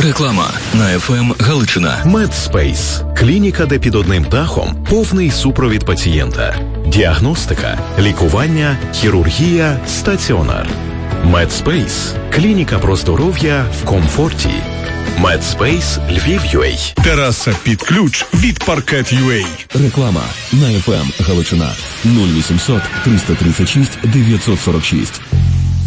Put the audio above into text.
Реклама на ФМ Галичина. Медспейс – клініка, де під одним дахом повний супровід пацієнта. Діагностика, лікування, хірургія, стаціонар. Медспейс – клініка про здоров'я в комфорті. Медспейс Львів.UA. Тераса під ключ від Паркет.UA. Реклама на ФМ Галичина. 0800 336 946.